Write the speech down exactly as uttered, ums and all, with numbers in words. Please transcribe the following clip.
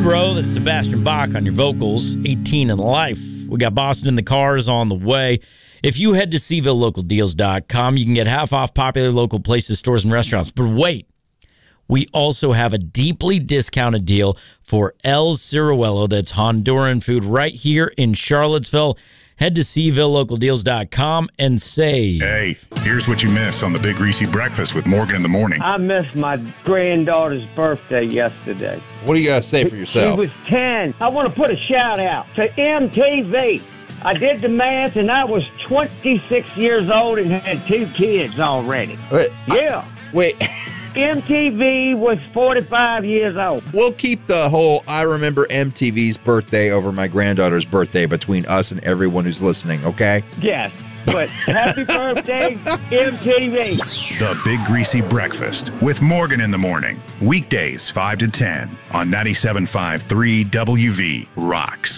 bro. That's Sebastian Bach on your vocals. eighteen in life. We got Boston in the Cars on the way. If you head to Seville Local Deals dot com, you can get half off popular local places, stores, and restaurants. But wait, we also have a deeply discounted deal for El Ciruelo. That's Honduran food right here in Charlottesville. Head to Seville Local Deals dot com and say, hey, here's what you miss on the Big Greasy Breakfast with Morgan in the morning. I missed my granddaughter's birthday yesterday. What do you got to say for yourself? She was ten. I want to put a shout out to M T V. I did the math, and I was twenty-six years old and had two kids already. Wait, yeah. I, wait. M T V was forty-five years old. We'll keep the whole I remember M T V's birthday over my granddaughter's birthday between us and everyone who's listening, okay? Yes, but happy birthday, M T V. The Big Greasy Breakfast with Morgan in the morning. Weekdays five to ten on ninety-seven point five three W V Rocks.